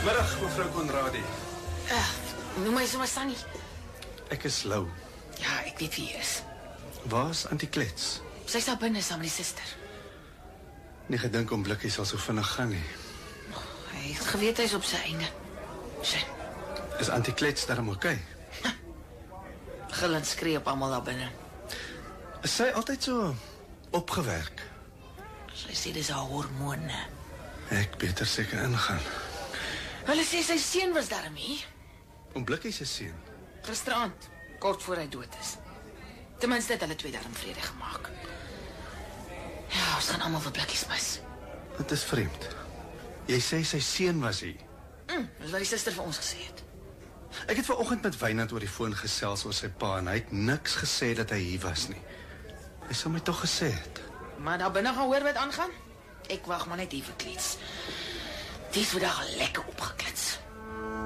Middag, mevrou Konradi. Noem my sommer Sunny. Ek is Lou. Ja, ek weet wie jy is. Waar is Auntie Klets? Sy is daar binne saam met die suster. Nie gedink om Blikkie sal so vinnig gaan nie. Hy het geweet hy is op sy einde. Sy, Is Auntie Klets daarom oké? gil en skree op almal daar binne. Is sy altyd so opgewerk? Sy sê dis haar hormone. Ek beter seker ingaan. Hulle sê sy seun was daarom hier. Om Blikkie se seun. Gisterand, kort voor hy dood is. Ten minste het hulle twee daarom vrede gemaak. Ja, ons gaan almal vir Blikkies mis. Dit is vreemd. Jy sê sy seun was hier. Dis wat die suster vir ons gesê het. Ek het vanoggend met Wynand oor die foon gesels oor sy pa en hy het niks gesê dat hy hier was nie. Hy sou my tog gesê het. Maar daar binne gaan hoor wat aangaan? Ek wag maar net hier vir Klets. Die is vandag lekker opgekleed.